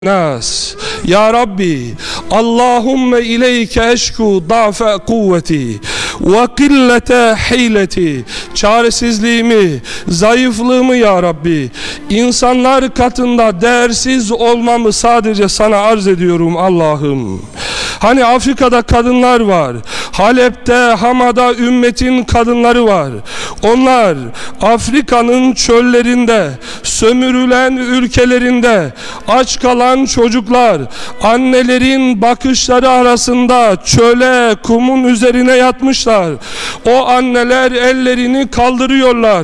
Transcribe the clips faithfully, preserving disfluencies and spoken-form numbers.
nas. Ya Rabbi, Allahümme ileyke eşku da'fe kuvveti ve killete hileti. Çaresizliğimi, zayıflığımı ya Rabbi, insanlar katında değersiz olmamı sadece sana arz ediyorum Allah'ım. Hani Afrika'da kadınlar var, Halep'te, Hama'da ümmetin kadınları var. Onlar Afrika'nın çöllerinde, sömürülen ülkelerinde aç kalan çocuklar, annelerin bakışları arasında çöle, kumun üzerine yatmışlar. O anneler ellerini kaldırıyorlar.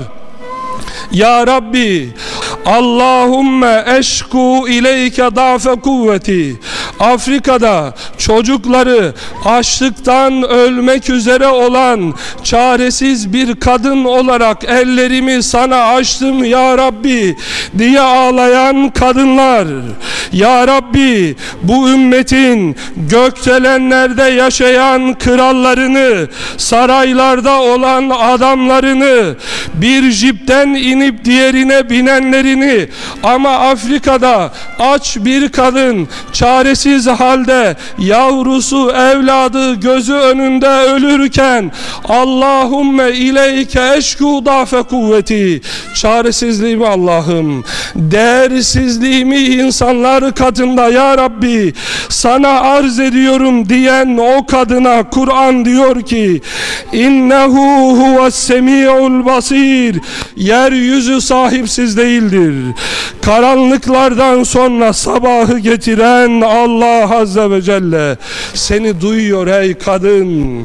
Ya Rabbi, Allahümme eşku ileyke da'fe kuvveti. Afrika'da çocukları açlıktan ölmek üzere olan çaresiz bir kadın olarak ellerimi sana açtım ya Rabbi diye ağlayan kadınlar. Ya Rabbi, bu ümmetin gökdelenlerde yaşayan krallarını, saraylarda olan adamlarını, bir jipten inip diğerine binenlerini, ama Afrika'da aç bir kadın çaresiz halde yavrusu, evladı gözü önünde ölürken Allahümme ileyke eşku da'fe kuvveti, çaresizliğimi Allah'ım, değersizliğimi insanlar katında ya Rabbi sana arz ediyorum diyen o kadına Kur'an diyor ki innehu huves semi'ul basir. Yeryüzü sahipsiz değildir. Karanlıklardan sonra sabahı getiren Allah Azze ve Celle seni duyuyor ey kadın.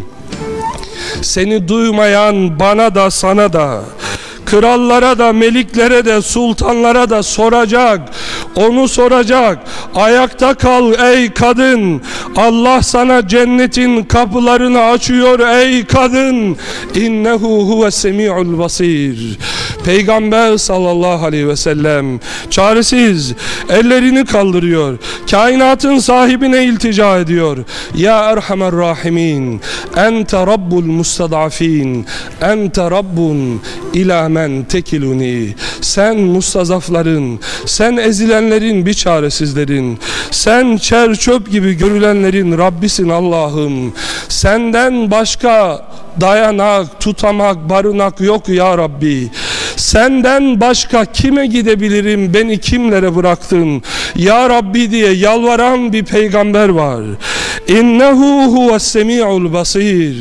Seni duymayan bana da sana da, krallara da, meliklere de, sultanlara da soracak. Onu soracak. Ayakta kal ey kadın. Allah sana cennetin kapılarını açıyor ey kadın. İnnehu huves semi'ul basir. Peygamber sallallahu aleyhi ve sellem çaresiz ellerini kaldırıyor. Kainatın sahibine iltica ediyor. Ya Erhamer Rahimin, ente Rabbul mustadafin, ente Rabbun ila men tekiluni. Sen mustazafların, sen ezilenlerin, bir çaresizlerin, sen çer çöp gibi görülenlerin Rabbisin Allah'ım. Senden başka dayanak, tutamak, barınak yok ya Rabbi. Senden başka kime gidebilirim, beni kimlere bıraktın ya Rabbi diye yalvaran bir peygamber var. İnnehu huves semi'ul basir.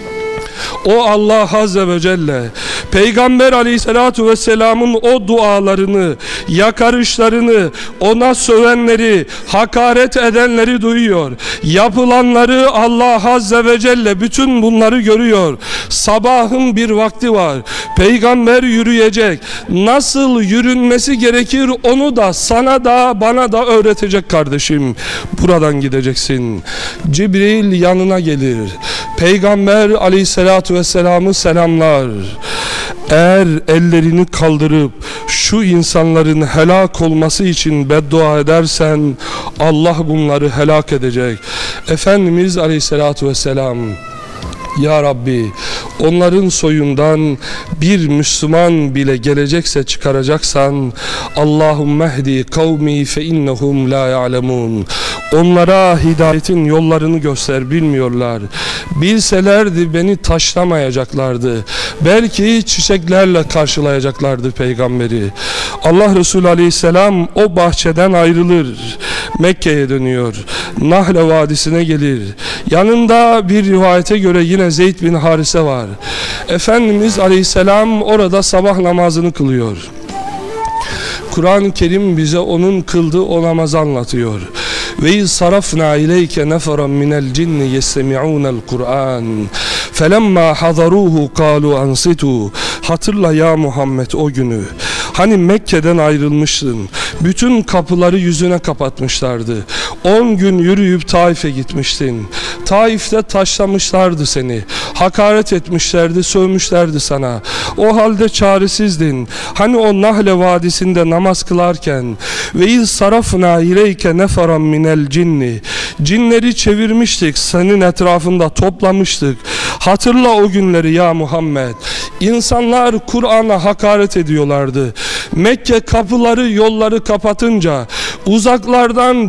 O Allah Azze ve Celle Peygamber Aleyhisselatü Vesselam'ın o dualarını, yakarışlarını, ona sövenleri, hakaret edenleri duyuyor. Yapılanları Allah Azze ve Celle bütün bunları görüyor. Sabahın bir vakti var. Peygamber yürüyecek. Nasıl yürünmesi gerekir onu da sana da bana da öğretecek kardeşim. Buradan gideceksin. Cibril yanına gelir. Peygamber Aleyhisselatü Vesselam'ı selamlar. Eğer ellerini kaldırıp şu insanların helak olması için beddua edersen Allah bunları helak edecek. Efendimiz Aleyhisselatü Vesselam, ya Rabbi, onların soyundan bir Müslüman bile gelecekse çıkaracaksan Allahümme hdi kavmi fe innehum la ya'lemun. Onlara hidayetin yollarını göster, bilmiyorlar. Bilselerdi beni taşlamayacaklardı. Belki çiçeklerle karşılayacaklardı peygamberi. Allah Resulü Aleyhisselam o bahçeden ayrılır. Mekke'ye dönüyor. Nahle Vadisi'ne gelir. Yanında bir rivayete göre yine Zeyd bin Harise var. Efendimiz Aleyhisselam orada sabah namazını kılıyor. Kur'an-ı Kerim bize onun kıldığı o namazı anlatıyor. Ve iz sarafna ileyke neferan minel cinni yestemi'unel Kur'an felemma hadaruhu kalu ansitu. Hatırla ya Muhammed o günü. Hani Mekke'den ayrılmıştın. Bütün kapıları yüzüne kapatmışlardı. On gün yürüyüp Taif'e gitmiştin. Taif'te taşlamışlardı seni. Hakaret etmişlerdi, sövmüşlerdi sana. O halde çaresizdin. Hani o Nahle Vadisi'nde namaz kılarken ve iz sarafna ileyke neferan minel cinni. Cinleri çevirmiştik, senin etrafında toplamıştık. Hatırla o günleri ya Muhammed. İnsanlar Kur'an'a hakaret ediyorlardı. Mekke kapıları, yolları kapatınca uzaklardan